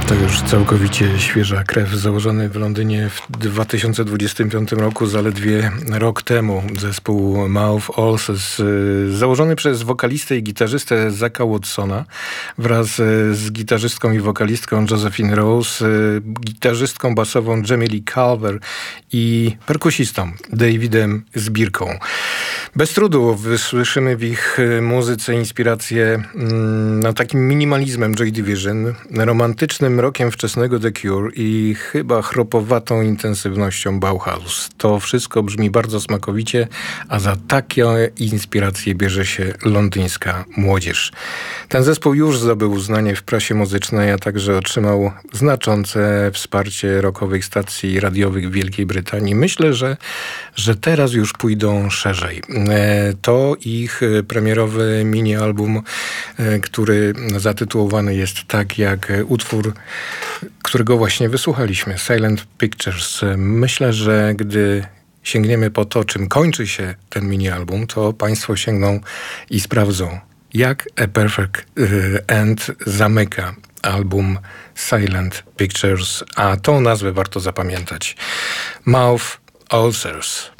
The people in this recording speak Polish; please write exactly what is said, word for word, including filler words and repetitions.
To już całkowicie świeża krew, założony w Londynie w dwa tysiące dwudziestym piątym roku, zaledwie rok temu. Zespół Mouth Ulcers, założony przez wokalistę i gitarzystę Zacka Watsona wraz z gitarzystką i wokalistką Josephine Rose, gitarzystką basową Jamie Lee Culver i perkusistą Davidem Zbirką. Bez trudu wysłyszymy w ich muzyce inspirację no, takim minimalizmem Joy Division, romantycznym rokiem wczesnego The Cure i chyba chropowatą intensywnością Bauhaus. To wszystko brzmi bardzo smakowicie, a za takie inspiracje bierze się londyńska młodzież. Ten zespół już zdobył uznanie w prasie muzycznej, a także otrzymał znaczące wsparcie rockowych stacji radiowych w Wielkiej Brytanii. Myślę, że, że teraz już pójdą szerzej. To ich premierowy mini-album, który zatytułowany jest tak jak utwór, którego właśnie wysłuchaliśmy, Silent Pictures. Myślę, że gdy sięgniemy po to, czym kończy się ten mini-album, to państwo sięgną i sprawdzą, jak A Perfect End zamyka album Silent Pictures, a tą nazwę warto zapamiętać. Mouth Ulcers.